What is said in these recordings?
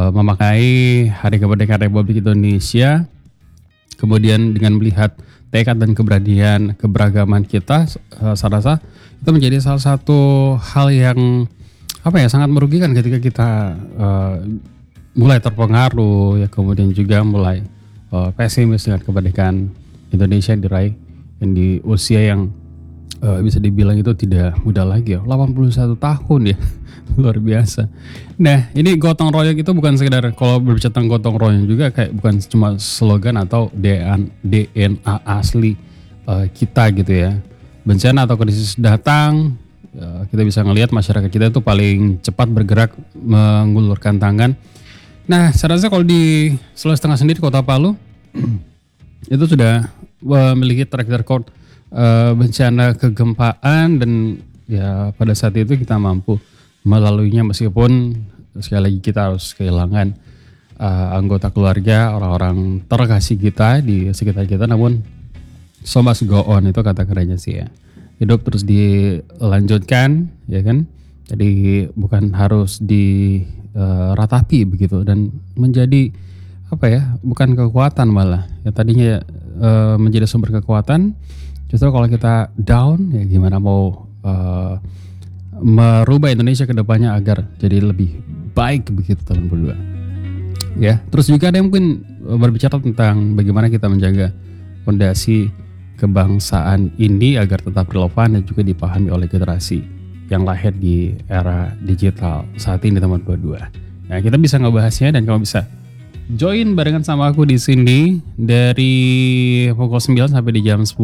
memaknai Hari Kemerdekaan Republik Indonesia, kemudian dengan melihat tekad dan keberagaman kita, saya rasa itu menjadi salah satu hal yang sangat merugikan ketika kita mulai terpengaruh ya, kemudian juga mulai pesimis dengan kemerdekaan Indonesia yang diraih yang di usia yang bisa dibilang itu tidak muda lagi ya, 81 tahun ya. Luar biasa. Nah, ini gotong royong itu bukan sekedar, kalau berbicara tentang gotong royong juga kayak bukan cuma slogan atau DNA asli kita gitu ya. Bencana atau krisis datang, kita bisa ngelihat masyarakat kita itu paling cepat bergerak mengulurkan tangan. Nah, saya rasa kalau di Sulawesi Tengah sendiri, Kota Palu itu sudah memiliki track record bencana kegempaan, dan ya pada saat itu kita mampu melaluinya, meskipun sekali lagi kita harus kehilangan anggota keluarga, orang-orang terkasih kita di sekitar kita, namun so must go on, itu kata kerennya sih ya. Hidup terus dilanjutkan ya kan, jadi bukan harus diratapi begitu, dan menjadi bukan kekuatan, malah ya tadinya menjadi sumber kekuatan, justru kalau kita down ya gimana mau merubah Indonesia ke depannya agar jadi lebih baik begitu teman berdua. Ya, terus juga ada yang mungkin berbicara tentang bagaimana kita menjaga fondasi kebangsaan ini agar tetap relevan dan juga dipahami oleh generasi yang lahir di era digital saat ini teman berdua. Nah, kita bisa ngebahasnya dan kamu bisa join barengan sama aku di sini dari pukul 9 sampai di jam 10,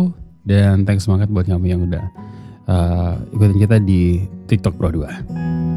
dan thanks banget buat kamu yang udah ikutin kita di TikTok Pro 2.